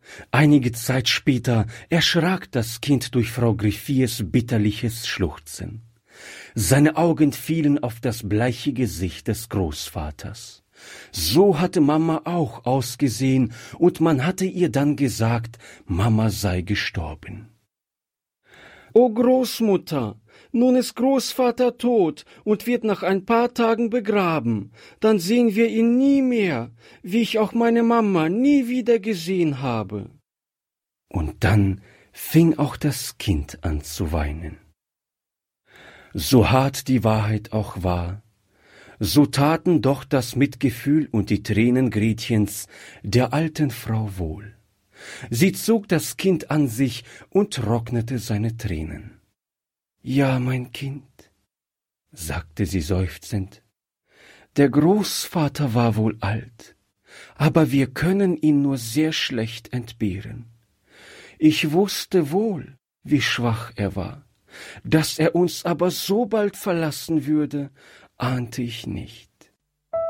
Einige Zeit später erschrak das Kind durch Frau Griffiers bitterliches Schluchzen. Seine Augen fielen auf das bleiche Gesicht des Großvaters. So hatte Mama auch ausgesehen, und man hatte ihr dann gesagt, Mama sei gestorben. »O Großmutter, nun ist Großvater tot und wird nach ein paar Tagen begraben. Dann sehen wir ihn nie mehr, wie ich auch meine Mama nie wieder gesehen habe.« Und dann fing auch das Kind an zu weinen. So hart die Wahrheit auch war, so taten doch das Mitgefühl und die Tränen Gretchens der alten Frau wohl. Sie zog das Kind an sich und trocknete seine Tränen. »Ja, mein Kind«, sagte sie seufzend, »der Großvater war wohl alt, aber wir können ihn nur sehr schlecht entbehren. Ich wusste wohl, wie schwach er war. Dass er uns aber so bald verlassen würde, ahnte ich nicht.